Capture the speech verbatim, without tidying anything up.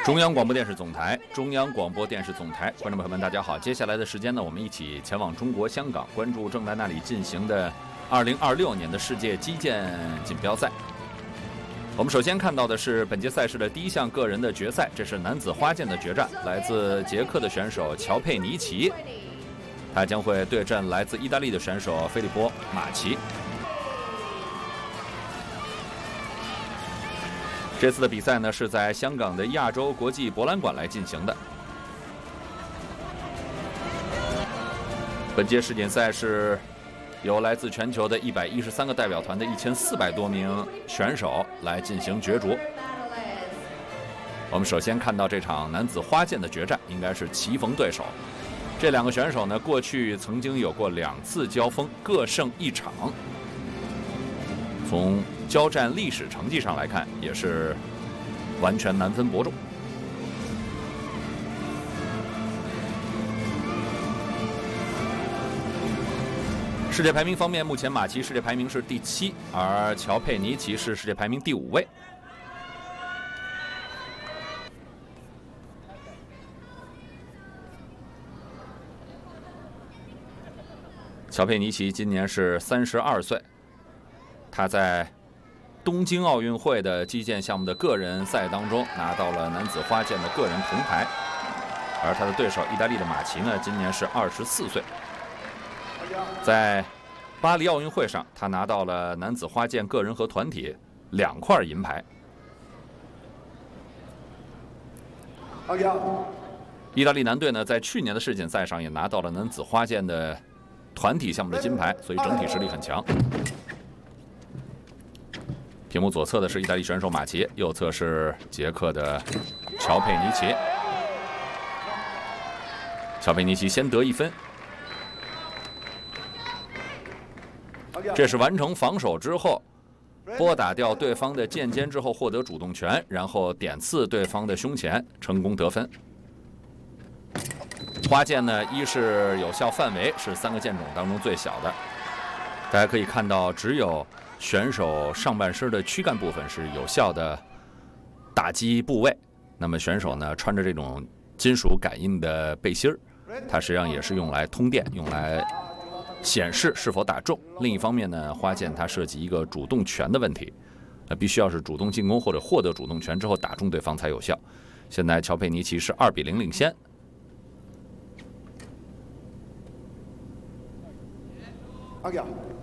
中央广播电视总台，中央广播电视总台，观众朋友们，大家好。接下来的时间呢，我们一起前往中国香港，关注正在那里进行的二零二六年的世界击剑锦标赛。我们首先看到的是本届赛事的第一项个人的决赛，这是男子花剑的决战，来自捷克的选手乔佩尼奇，他将会对阵来自意大利的选手菲利波马奇。这次的比赛呢，是在香港的亚洲国际博览馆来进行的。本届世锦赛是由来自全球的一百一十三个代表团的一千四百多名选手来进行角逐。我们首先看到这场男子花剑的决战，应该是棋逢对手。这两个选手呢，过去曾经有过两次交锋，各胜一场。从交战历史成绩上来看，也是完全难分伯仲。世界排名方面，目前马奇世界排名是第七，而乔佩尼奇是世界排名第五位。乔佩尼奇今年是三十二岁。他在东京奥运会的击剑项目的个人赛当中拿到了男子花剑的个人铜牌，而他的对手意大利的马奇呢，今年是二十四岁。在巴黎奥运会上，他拿到了男子花剑个人和团体两块银牌。意大利男队呢，在去年的世锦赛上也拿到了男子花剑的团体项目的金牌，所以整体实力很强。屏幕左侧的是意大利选手马奇，右侧是捷克的乔佩尼奇。乔佩尼奇先得一分，这是完成防守之后，拨打掉对方的剑尖之后获得主动权，然后点刺对方的胸前，成功得分。花剑呢，一是有效范围是三个剑种当中最小的，大家可以看到，只有选手上半身的躯干部分是有效的打击部位。那么选手呢，穿着这种金属感应的背心儿，它实际上也是用来通电，用来显示是否打中。另一方面呢，花剑它涉及一个主动权的问题，呃，必须要是主动进攻或者获得主动权之后打中对方才有效。现在乔佩尼奇是二比零领先。 阿